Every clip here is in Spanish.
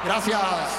Gracias.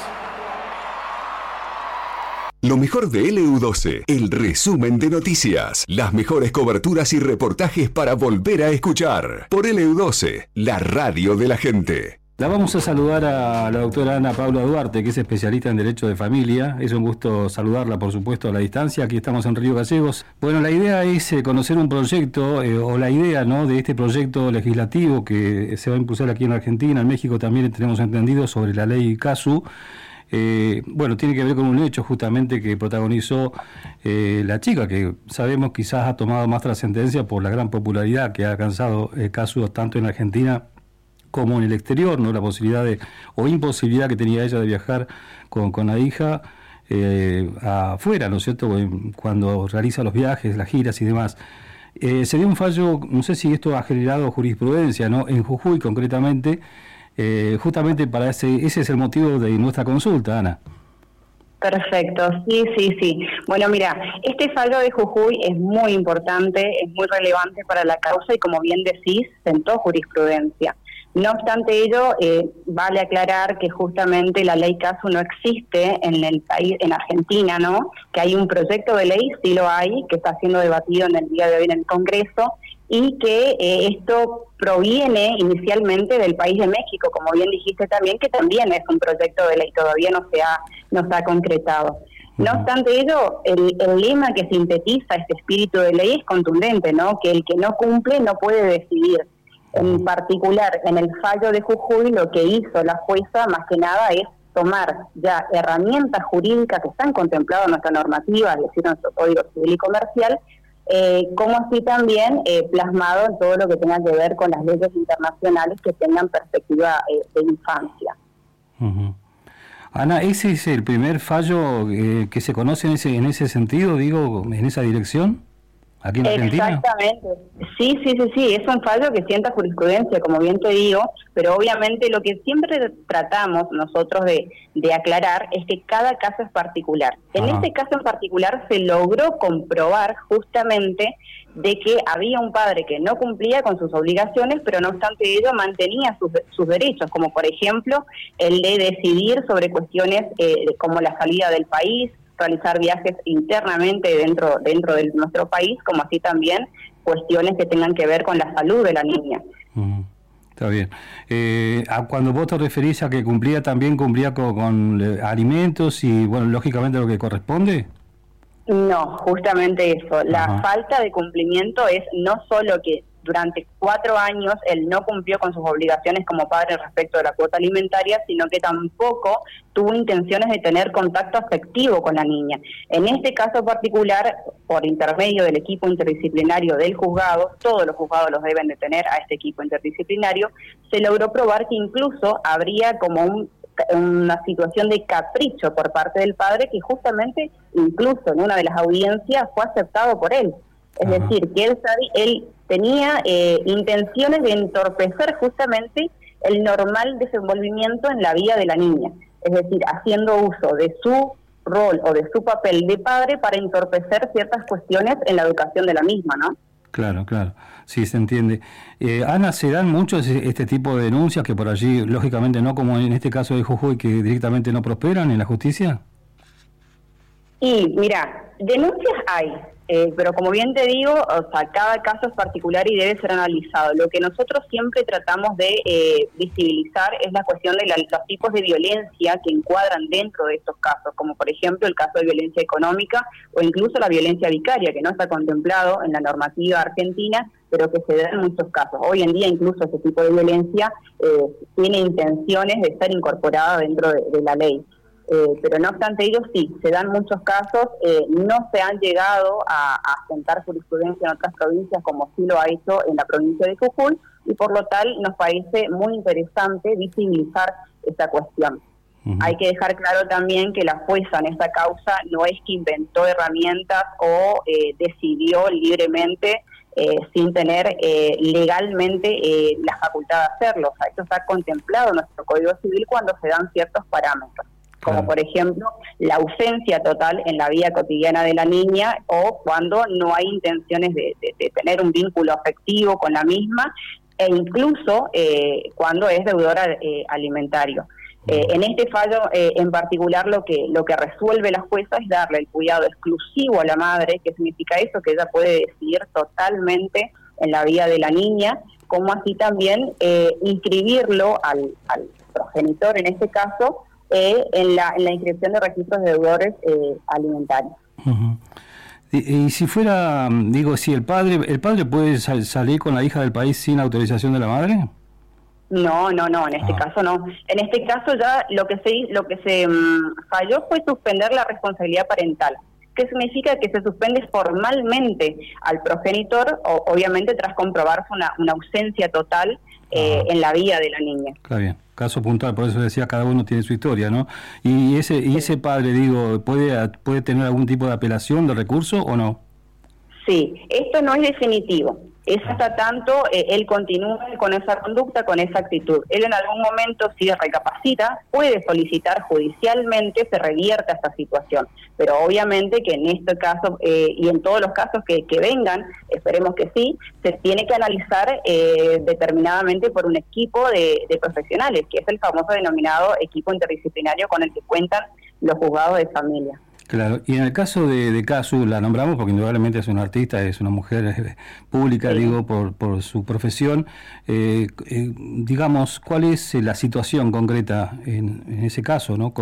Lo mejor de LU12, el resumen de noticias, las mejores coberturas y reportajes para volver a escuchar. Por LU12, la radio de la gente. La vamos a saludar a la doctora Ana Paula Duarte, que es especialista en Derecho de Familia. Es un gusto saludarla, por supuesto, a la distancia. Aquí estamos en Río Gallegos. Bueno, la idea es conocer un proyecto, o la idea, ¿no?, de este proyecto legislativo que se va a impulsar aquí en Argentina. En México también tenemos entendido sobre la ley CASU. Bueno, tiene que ver con un hecho justamente que protagonizó la chica, que sabemos quizás ha tomado más trascendencia por la gran popularidad que ha alcanzado CASU tanto en Argentina como en el exterior, ¿no? La posibilidad o imposibilidad que tenía ella de viajar con la hija afuera, ¿no es cierto?, cuando realiza los viajes, las giras y demás. Se dio un fallo, no sé si esto ha generado jurisprudencia, ¿no?, en Jujuy concretamente. Justamente para ese es el motivo de nuestra consulta, Ana. Perfecto, sí. Bueno, mira, este fallo de Jujuy es muy importante, es muy relevante para la causa y, como bien decís, sentó jurisprudencia. No obstante ello, vale aclarar que justamente la ley CASU no existe en el país, en Argentina, ¿no? Que hay un proyecto de ley, sí lo hay, que está siendo debatido en el día de hoy en el Congreso, y que esto proviene inicialmente del país de México, como bien dijiste también, que también es un proyecto de ley, todavía no se ha concretado. No obstante ello, el lema que sintetiza este espíritu de ley es contundente, ¿no? Que el que no cumple no puede decidir. En particular, en el fallo de Jujuy, lo que hizo la jueza, más que nada, es tomar ya herramientas jurídicas que están contempladas en nuestra normativa, es decir, en nuestro Código Civil y Comercial, como así también plasmado en todo lo que tenga que ver con las leyes internacionales que tengan perspectiva de infancia. Uh-huh. Ana, ¿ese es el primer fallo que se conoce en ese sentido, digo, en esa dirección, aquí en Argentina? Exactamente, sí, es un fallo que sienta jurisprudencia, como bien te digo, pero obviamente lo que siempre tratamos nosotros de aclarar es que cada caso es particular. En este caso en particular se logró comprobar justamente de que había un padre que no cumplía con sus obligaciones, pero no obstante ello mantenía sus derechos, como por ejemplo el de decidir sobre cuestiones como la salida del país, realizar viajes internamente dentro de nuestro país, como así también cuestiones que tengan que ver con la salud de la niña. Está bien. Cuando vos te referís a que cumplía con alimentos y, bueno, lógicamente lo que corresponde. No, justamente eso. La falta de cumplimiento es no solo que durante 4 años él no cumplió con sus obligaciones como padre respecto de la cuota alimentaria, sino que tampoco tuvo intenciones de tener contacto afectivo con la niña. En este caso particular, por intermedio del equipo interdisciplinario del juzgado, todos los juzgados los deben de tener a este equipo interdisciplinario, se logró probar que incluso habría como una situación de capricho por parte del padre que justamente, incluso en una de las audiencias, fue aceptado por él. Es decir, que él tenía intenciones de entorpecer justamente el normal desenvolvimiento en la vida de la niña. Es decir, haciendo uso de su rol o de su papel de padre para entorpecer ciertas cuestiones en la educación de la misma, ¿no? Claro, sí, se entiende. Ana, ¿se dan muchos este tipo de denuncias que por allí, lógicamente no como en este caso de Jujuy, que directamente no prosperan en la justicia? Y mira, denuncias hay, pero como bien te digo, o sea, cada caso es particular y debe ser analizado. Lo que nosotros siempre tratamos de visibilizar es la cuestión de los tipos de violencia que encuadran dentro de estos casos, como por ejemplo el caso de violencia económica o incluso la violencia vicaria, que no está contemplado en la normativa argentina, pero que se da en muchos casos. Hoy en día incluso ese tipo de violencia tiene intenciones de ser incorporada dentro de la ley. Pero no obstante ello, sí, se dan muchos casos, no se han llegado a sentar jurisprudencia en otras provincias como sí lo ha hecho en la provincia de Jujuy, y por lo tal nos parece muy interesante visibilizar esta cuestión. Hay que dejar claro también que la jueza en esta causa no es que inventó herramientas o decidió libremente sin tener legalmente la facultad de hacerlo. O sea, esto está contemplado en nuestro Código Civil cuando se dan ciertos parámetros, como por ejemplo la ausencia total en la vida cotidiana de la niña o cuando no hay intenciones de tener un vínculo afectivo con la misma, e incluso cuando es deudora alimentario. En este fallo en particular lo que resuelve la jueza es darle el cuidado exclusivo a la madre, que significa eso, que ella puede decidir totalmente en la vida de la niña, como así también inscribirlo al progenitor, en este caso, en la inscripción de registros de deudores alimentarios. Uh-huh. Y si fuera, si el padre puede salir con la hija del país sin autorización de la madre. No, en este caso no. En este caso ya lo que se falló fue suspender la responsabilidad parental, que significa que se suspende formalmente al progenitor, obviamente tras comprobarse una ausencia total en la vida de la niña. Está bien, caso puntual, por eso decía, cada uno tiene su historia, ¿no? Y ese padre, ¿puede tener algún tipo de apelación, de recurso o no? Sí, esto no es definitivo. Es hasta tanto él continúe con esa conducta, con esa actitud. Él en algún momento, si recapacita, puede solicitar judicialmente se revierta esta situación. Pero obviamente que en este caso y en todos los casos que vengan, esperemos que sí, se tiene que analizar determinadamente por un equipo de profesionales, que es el famoso denominado equipo interdisciplinario con el que cuentan los juzgados de familia. Claro, y en el caso de Casu, la nombramos porque indudablemente es una artista, es una mujer pública, sí. Por su profesión. Digamos, ¿cuál es la situación concreta en ese caso, no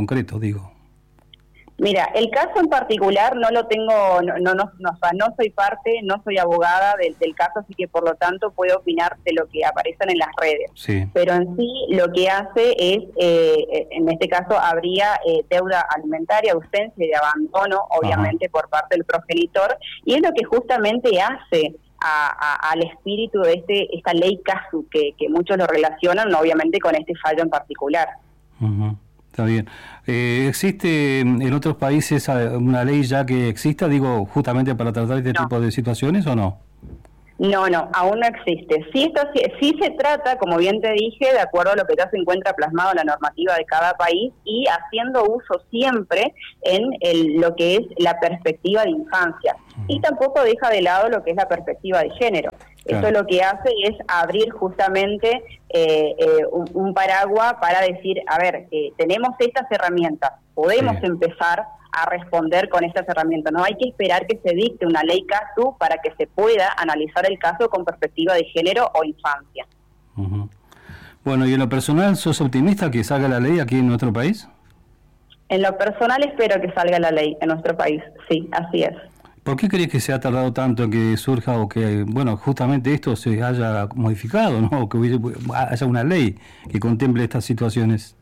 Mira, el caso en particular no lo tengo, no soy parte, no soy abogada del caso, así que por lo tanto puedo opinar de lo que aparecen en las redes. Sí. Pero en sí lo que hace es, en este caso habría deuda alimentaria, ausencia y de abandono, obviamente, por parte del progenitor, y es lo que justamente hace al espíritu de esta ley Casu, que muchos lo relacionan, obviamente, con este fallo en particular. Uh-huh. Está bien. ¿Existe en otros países una ley ya que exista, justamente para tratar este tipo de situaciones o no? No, aún no existe. Sí se trata, como bien te dije, de acuerdo a lo que ya se encuentra plasmado en la normativa de cada país y haciendo uso siempre en lo que es la perspectiva de infancia. Y tampoco deja de lado lo que es la perspectiva de género. Claro. Esto lo que hace es abrir justamente un paraguas para decir, a ver, tenemos estas herramientas, podemos empezar a responder con estas herramientas. No hay que esperar que se dicte una ley Casu para que se pueda analizar el caso con perspectiva de género o infancia. Uh-huh. Bueno, y en lo personal, ¿sos optimista que salga la ley aquí en nuestro país? En lo personal espero que salga la ley en nuestro país, sí, así es. ¿Por qué crees que se ha tardado tanto en que surja o que, justamente esto se haya modificado, ¿no? O que haya una ley que contemple estas situaciones?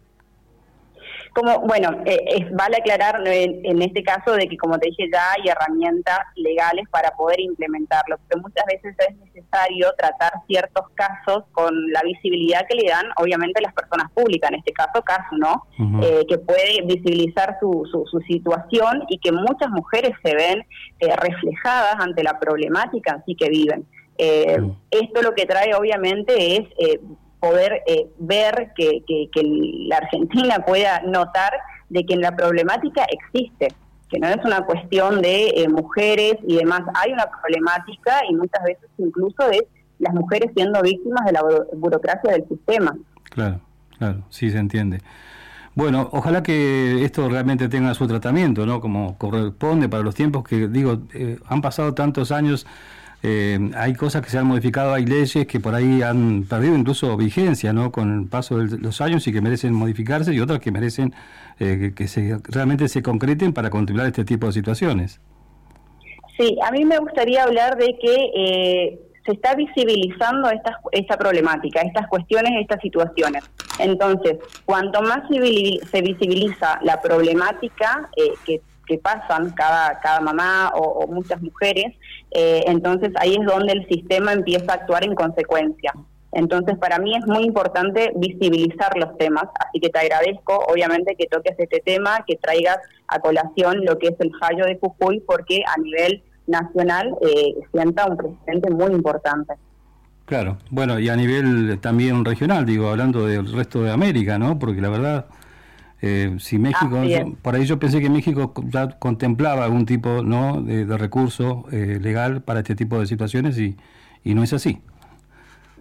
Vale aclarar en este caso de que, como te dije, ya hay herramientas legales para poder implementarlo, pero muchas veces es necesario tratar ciertos casos con la visibilidad que le dan, obviamente, las personas públicas, en este caso, Casu, ¿no? Uh-huh. Que puede visibilizar su situación y que muchas mujeres se ven reflejadas ante la problemática así que viven. Esto lo que trae, obviamente, es poder ver que la Argentina pueda notar de que la problemática existe, que no es una cuestión de mujeres y demás, hay una problemática y muchas veces incluso de las mujeres siendo víctimas de la burocracia del sistema. Claro, sí se entiende. Bueno, ojalá que esto realmente tenga su tratamiento, ¿no? Como corresponde para los tiempos que, han pasado tantos años. Hay cosas que se han modificado, hay leyes que por ahí han perdido incluso vigencia, ¿no? Con el paso de los años y que merecen modificarse y otras que merecen que realmente se concreten para contemplar este tipo de situaciones. Sí, a mí me gustaría hablar de que se está visibilizando esta problemática, estas cuestiones, estas situaciones. Entonces, cuanto más se visibiliza la problemática que pasan cada mamá o muchas mujeres, entonces ahí es donde el sistema empieza a actuar en consecuencia. Entonces para mí es muy importante visibilizar los temas, así que te agradezco obviamente que toques este tema, que traigas a colación lo que es el fallo de Jujuy, porque a nivel nacional sienta un precedente muy importante. Claro, bueno, y a nivel también regional, hablando del resto de América, ¿no? Porque la verdad... si México, por ahí yo pensé que México ya contemplaba algún tipo, ¿no? de recurso legal para este tipo de situaciones y no es así.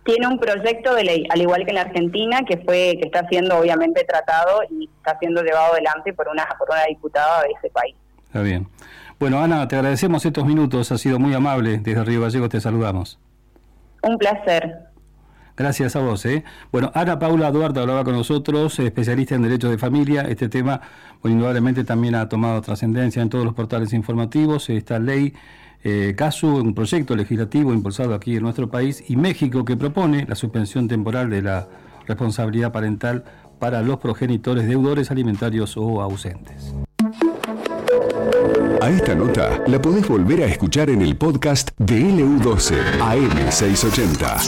tiene un proyecto de ley, al igual que en la Argentina, que está siendo obviamente tratado y está siendo llevado adelante por una diputada de ese país. Está bien. Bueno, Ana, te agradecemos estos minutos, ha sido muy amable. Desde Río Gallegos te saludamos. Un placer. Gracias a vos. Bueno, Ana Paula Duarte hablaba con nosotros, especialista en Derecho de Familia. Este tema, bueno, indudablemente también ha tomado trascendencia en todos los portales informativos. Esta ley CASU, un proyecto legislativo impulsado aquí en nuestro país, y México, que propone la suspensión temporal de la responsabilidad parental para los progenitores deudores alimentarios o ausentes. A esta nota la podés volver a escuchar en el podcast de LU12 AM680.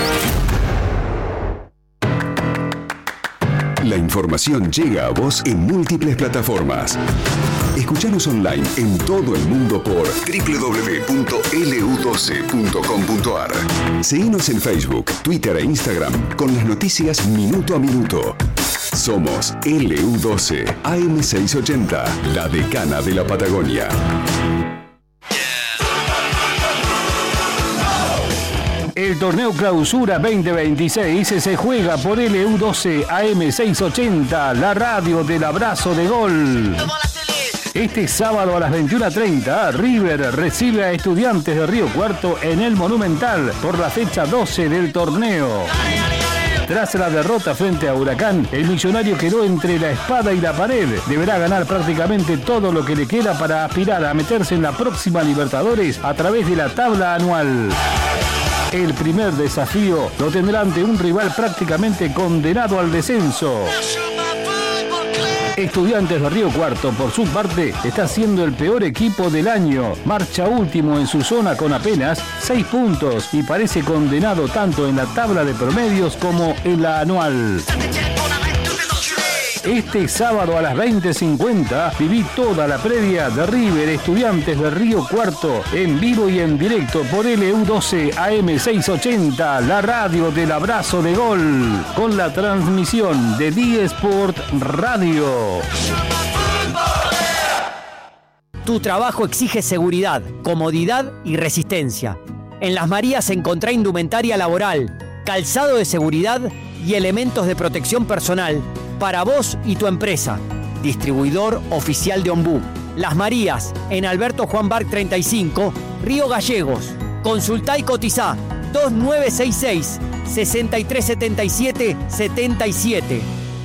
La información llega a vos en múltiples plataformas. Escuchanos online en todo el mundo por www.lu12.com.ar. Seguinos en Facebook, Twitter e Instagram con las noticias minuto a minuto. Somos LU12 AM680, la decana de la Patagonia. El torneo Clausura 2026 se juega por LU12 AM680, la radio del abrazo de gol. Este sábado a las 21:30, River recibe a Estudiantes de Río Cuarto en el Monumental por la fecha 12 del torneo. Tras la derrota frente a Huracán, el millonario quedó entre la espada y la pared. Deberá ganar prácticamente todo lo que le queda para aspirar a meterse en la próxima Libertadores a través de la tabla anual. El primer desafío lo tendrá ante un rival prácticamente condenado al descenso. Estudiantes de Río Cuarto, por su parte, está siendo el peor equipo del año. Marcha último en su zona con apenas 6 puntos y parece condenado tanto en la tabla de promedios como en la anual. Este sábado a las 20:50 viví toda la previa de River Estudiantes de Río Cuarto en vivo y en directo por LU12 AM680, la radio del abrazo de gol, con la transmisión de D-Sport Radio. Tu trabajo exige seguridad, comodidad y resistencia. En Las Marías encontrá indumentaria laboral, calzado de seguridad y elementos de protección personal para vos y tu empresa. Distribuidor oficial de Ombú. Las Marías, en Alberto Juan Barc 35, Río Gallegos. Consultá y cotizá 2966-6377-77.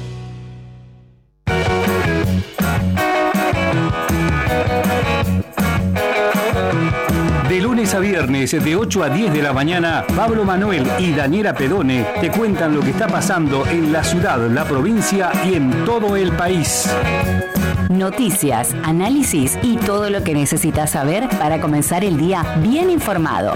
De lunes a viernes, de 8 a 10 de la mañana, Pablo Manuel y Daniela Pedone te cuentan lo que está pasando en la ciudad, la provincia y en todo el país. Noticias, análisis y todo lo que necesitas saber para comenzar el día bien informado.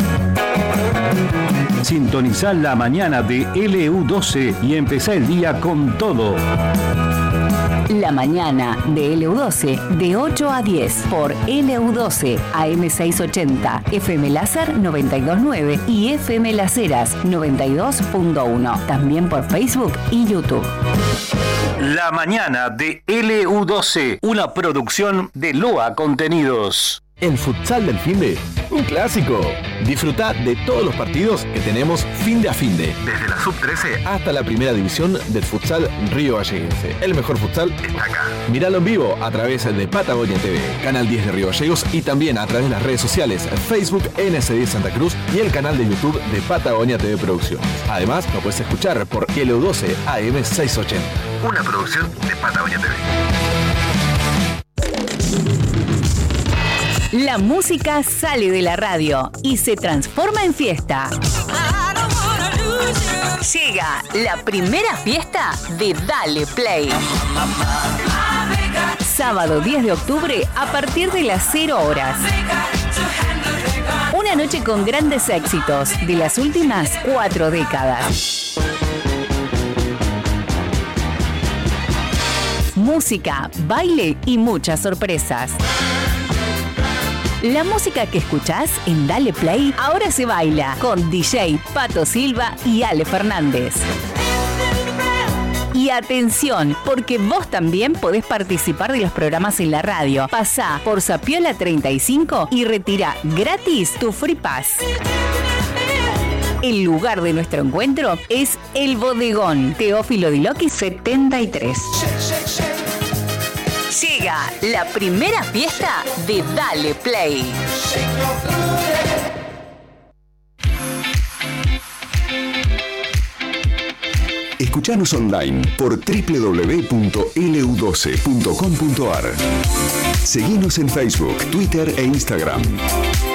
Sintonizá la mañana de LU12 y empezá el día con todo. La mañana de LU12 de 8 a 10 por LU12 AM680, FM Láser 92.9 y FM Las Heras 92.1. También por Facebook y YouTube. La mañana de LU12, una producción de Loa Contenidos. El futsal del finde, un clásico. Disfrutá de todos los partidos que tenemos finde a finde. Desde la sub-13 hasta la primera división del futsal Río Galleguense. El mejor futsal está acá. Míralo en vivo a través de Patagonia TV, Canal 10 de Río Gallegos y también a través de las redes sociales Facebook NS10 Santa Cruz y el canal de YouTube de Patagonia TV Producciones. Además, lo puedes escuchar por LU12 AM680. Una producción de Patagonia TV. La música sale de la radio y se transforma en fiesta. Llega la primera fiesta de Dale Play. Sábado 10 de octubre a partir de las 0 horas. Una noche con grandes éxitos de las últimas 4 décadas. Música, baile y muchas sorpresas. La música que escuchás en Dale Play ahora se baila con DJ Pato Silva y Ale Fernández. Y atención, porque vos también podés participar de los programas en la radio. Pasá por Zapiola 35 y retira gratis tu Free Pass. El lugar de nuestro encuentro es El Bodegón, Teófilo Diloqui 73. Llega la primera fiesta de Dale Play. Escuchanos online por www.lu12.com.ar. Seguinos en Facebook, Twitter e Instagram.